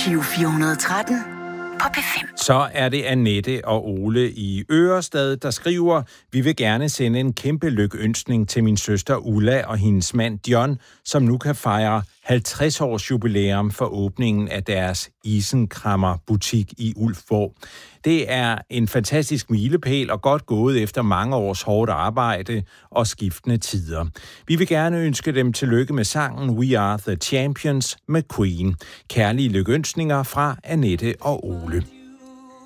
Giro 413 på P5. Så er det Annette og Ole i Ørestad, der skriver: Vi vil gerne sende en kæmpe lykønskning til min søster Ulla og hendes mand John, som nu kan fejre 50 års jubilæum for åbningen af deres Isenkræmmer-butik i Ulfborg. Det er en fantastisk milepæl og godt gået efter mange års hårdt arbejde og skiftende tider. Vi vil gerne ønske dem tillykke med sangen We Are The Champions med Queen. Kærlige lykønskninger fra Annette og Ole.